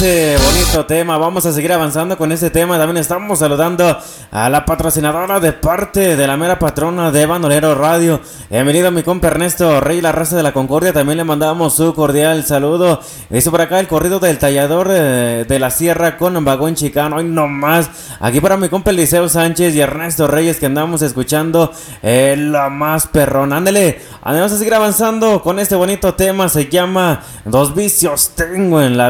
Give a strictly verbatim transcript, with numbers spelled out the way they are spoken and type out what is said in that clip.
ese bonito tema. Vamos a seguir avanzando con este tema. También estamos saludando a la patrocinadora de parte de la mera patrona de Bandolero Radio. Bienvenido a mi compa Ernesto Rey, la raza de la Concordia. También le mandamos su cordial saludo. Hizo por acá el corrido del tallador eh, de la sierra con un vagón chicano. Hoy no más. Aquí para mi compa Eliseo Sánchez y Ernesto Reyes, que andamos escuchando eh, la más perrona. Ándale, vamos a seguir avanzando con este bonito tema. Se llama Dos vicios tengo en la